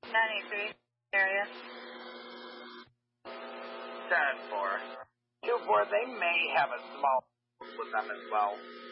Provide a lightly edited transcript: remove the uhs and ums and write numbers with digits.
93 area. 10-4. 2-4, they may have a small with them as well.